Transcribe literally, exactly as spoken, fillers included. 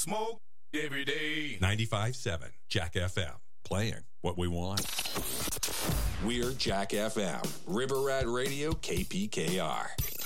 Smoke every day. ninety-five point seven Jack F M. Playing what we want. We're Jack F M. River Rat Radio, K P K R.